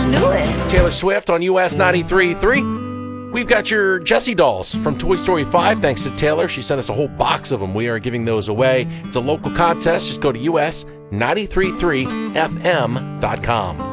gonna do it. Taylor Swift on US 93.3. We've got your Jessie dolls from Toy Story 5. Thanks to Taylor. She sent us a whole box of them. We are giving those away. It's a local contest. Just go to us933fm.com.